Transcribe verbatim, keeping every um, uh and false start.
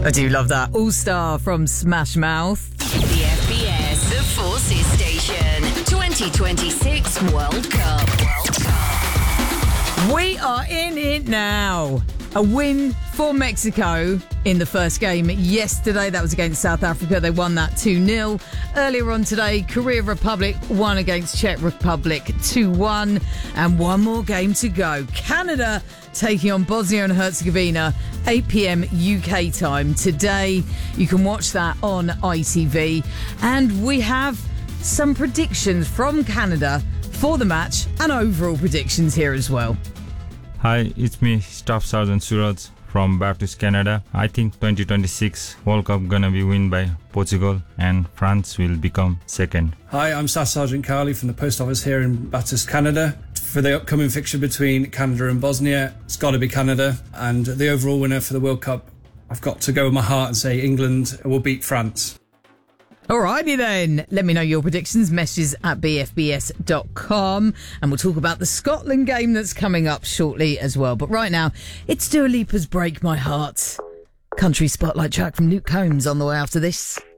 I do love that. All-Star from Smash Mouth. The F B S, the Forces Station, twenty twenty-six World Cup. World Cup. We are in it now. A win for Mexico in the first game yesterday. That was against South Africa. They won that two nil. Earlier on today, Korea Republic won against Czech Republic two one. And one more game to go. Canada taking on Bosnia and Herzegovina, eight p.m. U K time today. You can watch that on I T V. And we have some predictions from Canada for the match and overall predictions here as well. Hi, it's me, Staff Sergeant Suraj from Baptist Canada. I think twenty twenty-six World Cup gonna be win by Portugal and France will become second. Hi, I'm Staff Sergeant Carly from the Post Office here in Baptist Canada. For the upcoming fixture between Canada and Bosnia, it's got to be Canada. And the overall winner for the World Cup, I've got to go with my heart and say England will beat France. Alrighty then, let me know your predictions, messages at b f b s dot com, and we'll talk about the Scotland game that's coming up shortly as well. But right now, it's Dua Lipa's Break My Heart. Country spotlight track from Luke Combs on the way after this.